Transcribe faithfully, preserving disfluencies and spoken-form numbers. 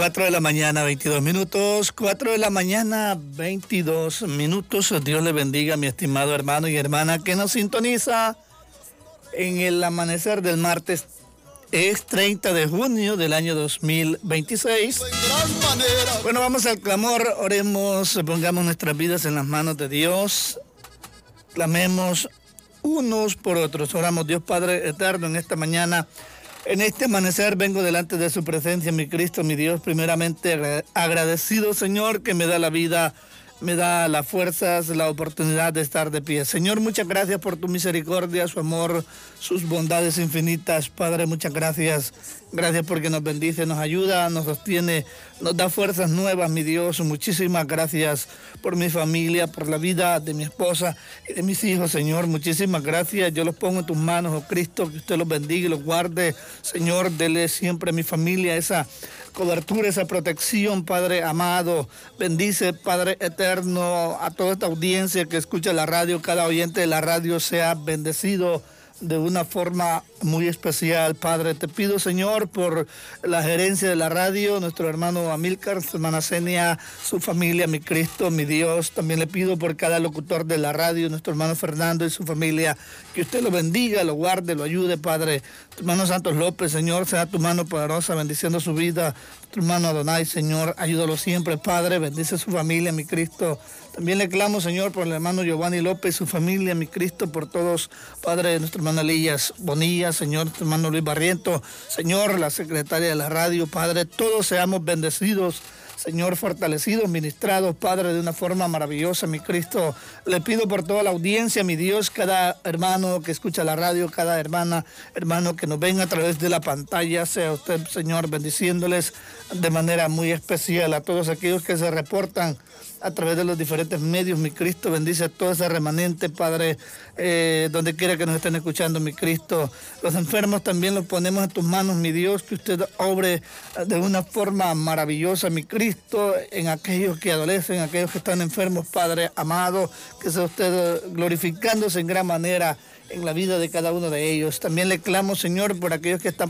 cuatro de la mañana, veintidós minutos, cuatro de la mañana, veintidós minutos. Dios le bendiga, mi estimado hermano y hermana que nos sintoniza en el amanecer del martes. Es treinta de junio del año dos mil veintiséis. Bueno, vamos al clamor, oremos, pongamos nuestras vidas en las manos de Dios, clamemos unos por otros. Oramos. Dios Padre eterno, en esta mañana, en este amanecer vengo delante de su presencia, mi Cristo, mi Dios, primeramente agradecido, Señor, que me da la vida, me da las fuerzas, la oportunidad de estar de pie. Señor, muchas gracias por tu misericordia, su amor, sus bondades infinitas. Padre, muchas gracias. Gracias porque nos bendice, nos ayuda, nos sostiene, nos da fuerzas nuevas, mi Dios. Muchísimas gracias por mi familia, por la vida de mi esposa y de mis hijos, Señor. Muchísimas gracias. Yo los pongo en tus manos, oh Cristo, que usted los bendiga y los guarde. Señor, dele siempre a mi familia esa cobertura, esa protección, Padre amado. Bendice, Padre eterno, a toda esta audiencia que escucha la radio. Cada oyente de la radio sea bendecido de una forma muy especial, Padre. Te pido, Señor, por la gerencia de la radio, nuestro hermano Amílcar, su hermana Zenia, su familia, mi Cristo, mi Dios. También le pido por cada locutor de la radio, nuestro hermano Fernando y su familia, que usted lo bendiga, lo guarde, lo ayude, Padre. Tu hermano Santos López, Señor, sea tu mano poderosa bendiciendo su vida. Tu hermano Adonai, Señor, ayúdalo siempre, Padre. Bendice su familia, mi Cristo. También le clamo, Señor, por el hermano Giovanni López, su familia, mi Cristo, por todos, Padre, nuestro hermano Elías Bonilla, Señor, nuestro hermano Luis Barriento, Señor, la secretaria de la radio, Padre, todos seamos bendecidos, Señor, fortalecidos, ministrados, Padre, de una forma maravillosa, mi Cristo. Le pido por toda la audiencia, mi Dios, cada hermano que escucha la radio, cada hermana, hermano que nos ven a través de la pantalla, sea usted, Señor, bendiciéndoles de manera muy especial a todos aquellos que se reportan a través de los diferentes medios, mi Cristo. Bendice a todo ese remanente, Padre, eh, donde quiera que nos estén escuchando, mi Cristo. Los enfermos también los ponemos en tus manos, mi Dios, que usted obre de una forma maravillosa, mi Cristo, en aquellos que adolecen, aquellos que están enfermos, Padre amado, que sea usted glorificándose en gran manera en la vida de cada uno de ellos. También le clamo, Señor, por aquellos que están